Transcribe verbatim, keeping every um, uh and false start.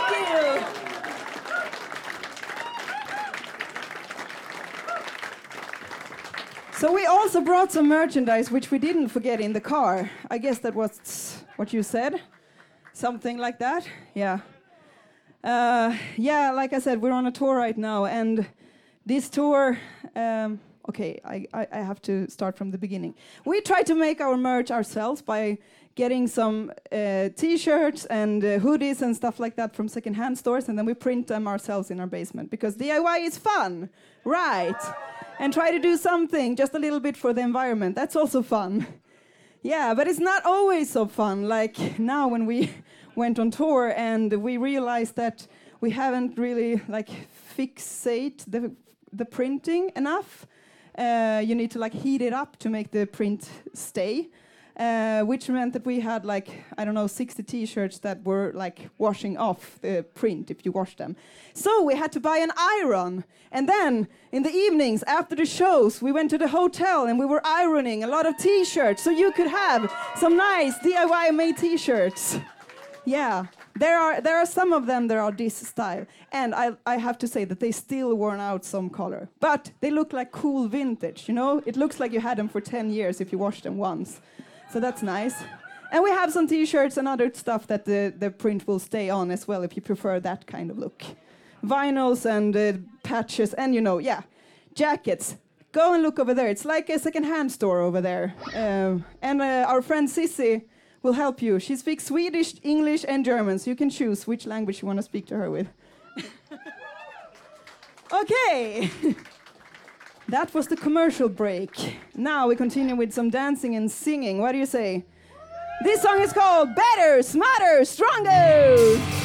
you. So we also brought some merchandise, which we didn't forget in the car. I guess that was what you said. Something like that. Yeah. Uh, yeah, like I said, we're on a tour right now. And this tour... Um, okay, I, I, I have to start from the beginning. We try to make our merch ourselves by getting some uh, T-shirts and uh, hoodies and stuff like that from secondhand stores, and then we print them ourselves in our basement, because D I Y is fun, right? And try to do something just a little bit for the environment. That's also fun. Yeah, but it's not always so fun. Like now when we went on tour and we realized that we haven't really like fixate the, the printing enough. Uh, you need to like heat it up to make the print stay. Uh, which meant that we had like, I don't know, sixty T-shirts that were like washing off the print if you wash them. So we had to buy an iron. And then in the evenings after the shows, we went to the hotel and we were ironing a lot of T-shirts so you could have some nice D I Y made T-shirts. Yeah, there are there are some of them that are this style. And I, I have to say that they still worn out some color. But they look like cool vintage, you know? It looks like you had them for ten years if you washed them once. So that's nice. And we have some T-shirts and other stuff that the, the print will stay on as well if you prefer that kind of look. Vinyls and uh, patches and, you know, yeah, jackets. Go and look over there. It's like a second-hand store over there. Uh, and uh, our friend Sissy will help you. She speaks Swedish, English, and German, so you can choose which language you want to speak to her with. Okay. That was the commercial break. Now we continue with some dancing and singing. What do you say? This song is called Better, Smarter, Stronger.